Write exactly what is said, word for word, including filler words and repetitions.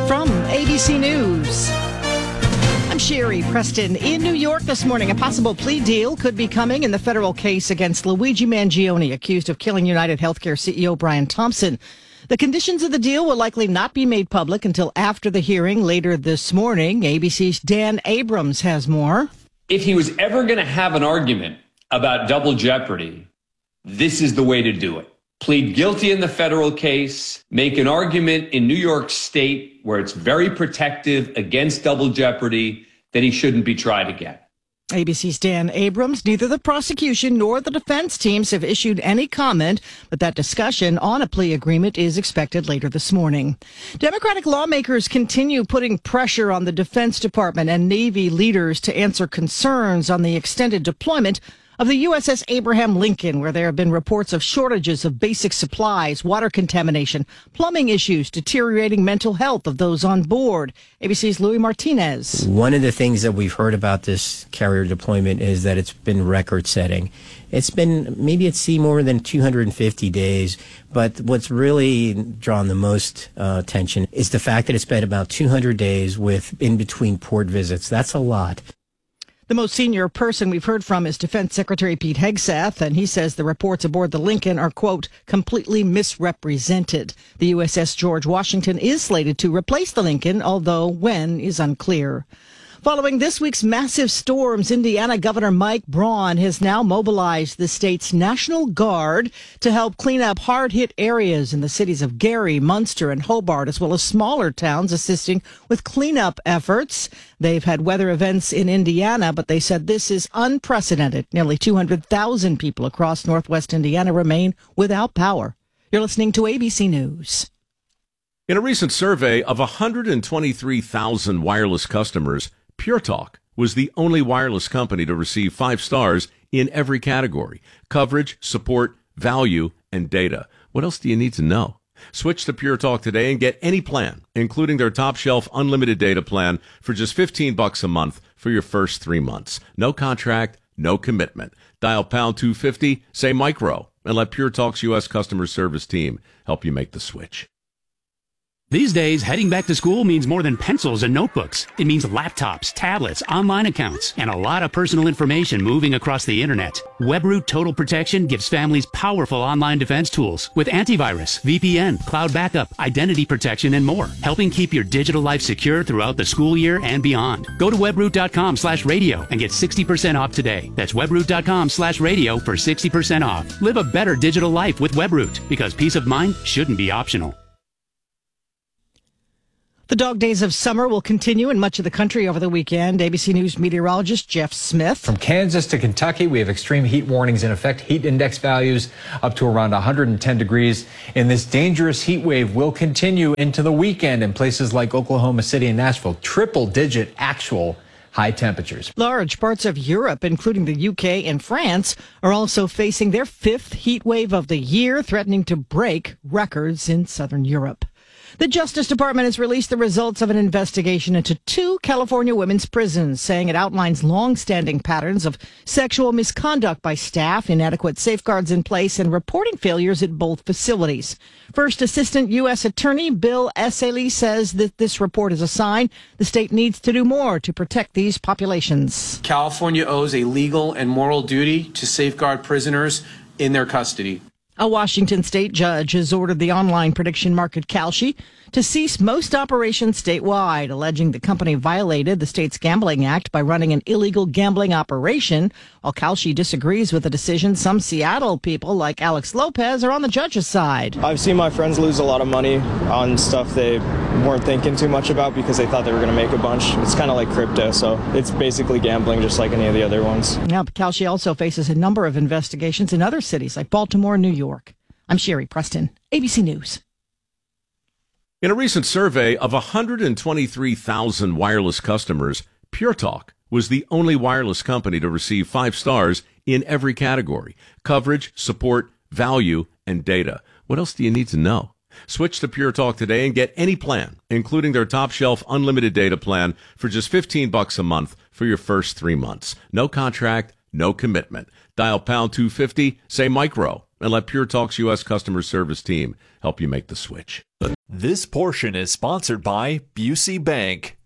from A B C News. I'm Sherry Preston. In New York this morning, a possible plea deal could be coming in the federal case against Luigi Mangione, accused of killing United Healthcare C E O Brian Thompson. The conditions of the deal will likely not be made public until after the hearing later this morning. A B C's Dan Abrams has more. If he was ever going to have an argument about double jeopardy, this is the way to do it. Plead guilty in the federal case, make an argument in New York State where it's very protective against double jeopardy that he shouldn't be tried again. A B C's Dan Abrams. Neither the prosecution nor the defense teams have issued any comment, but that discussion on a plea agreement is expected later this morning. Democratic lawmakers continue putting pressure on the Defense Department and Navy leaders to answer concerns on the extended deployment of the U S S Abraham Lincoln, where there have been reports of shortages of basic supplies, water contamination, plumbing issues, deteriorating mental health of those on board. A B C's Louis Martinez. One of the things that we've heard about this carrier deployment is that it's been record-setting. It's been maybe at sea more than two hundred fifty days, but what's really drawn the most uh, attention is the fact that it's been about two hundred days with in between port visits. That's a lot. The most senior person we've heard from is Defense Secretary Pete Hegseth, and he says the reports aboard the Lincoln are, quote, completely misrepresented. The U S S George Washington is slated to replace the Lincoln, although when is unclear. Following this week's massive storms, Indiana Governor Mike Braun has now mobilized the state's National Guard to help clean up hard-hit areas in the cities of Gary, Munster, and Hobart, as well as smaller towns assisting with cleanup efforts. They've had weather events in Indiana, but they said this is unprecedented. Nearly two hundred thousand people across northwest Indiana remain without power. You're listening to A B C News. In a recent survey of one hundred twenty-three thousand wireless customers, Pure Talk was the only wireless company to receive five stars in every category: coverage, support, value, and data. What else do you need to know? Switch to Pure Talk today and get any plan, including their top shelf unlimited data plan, for just fifteen bucks a month for your first three months. No contract, no commitment. Dial pound two fifty, say micro, and let Pure Talk's U S customer service team help you make the switch. These days, heading back to school means more than pencils and notebooks. It means laptops, tablets, online accounts, and a lot of personal information moving across the internet. WebRoot Total Protection gives families powerful online defense tools with antivirus, V P N, cloud backup, identity protection, and more, helping keep your digital life secure throughout the school year and beyond. Go to webroot.com slash radio and get sixty percent off today. That's webroot.com slash radio for sixty percent off. Live a better digital life with WebRoot, because peace of mind shouldn't be optional. The dog days of summer will continue in much of the country over the weekend. A B C News meteorologist Jeff Smith. From Kansas to Kentucky, we have extreme heat warnings in effect. Heat index values up to around one hundred ten degrees. And this dangerous heat wave will continue into the weekend in places like Oklahoma City and Nashville. Triple-digit actual high temperatures. Large parts of Europe, including the U K and France, are also facing their fifth heat wave of the year, threatening to break records in southern Europe. The Justice Department has released the results of an investigation into two California women's prisons, saying it outlines long-standing patterns of sexual misconduct by staff, inadequate safeguards in place, and reporting failures at both facilities. First Assistant U S Attorney Bill Essely says that this report is a sign the state needs to do more to protect these populations. California owes a legal and moral duty to safeguard prisoners in their custody. A Washington state judge has ordered the online prediction market Kalshi to cease most operations statewide, alleging the company violated the state's Gambling Act by running an illegal gambling operation. While Kalshi disagrees with the decision, some Seattle people like Alex Lopez are on the judge's side. I've seen my friends lose a lot of money on stuff they weren't thinking too much about because they thought they were going to make a bunch. It's kind of like crypto, so it's basically gambling just like any of the other ones. Now, Kalshi also faces a number of investigations in other cities like Baltimore and New York. I'm Sherry Preston, A B C News. In a recent survey of one hundred twenty-three thousand wireless customers, Pure Talk was the only wireless company to receive five stars in every category: coverage, support, value, and data. What else do you need to know? Switch to Pure Talk today and get any plan, including their top shelf unlimited data plan, for just fifteen bucks a month for your first three months. No contract, no commitment. Dial pound two fifty, say micro, and let Pure Talk's U S customer service team help you make the switch. This portion is sponsored by Busey Bank.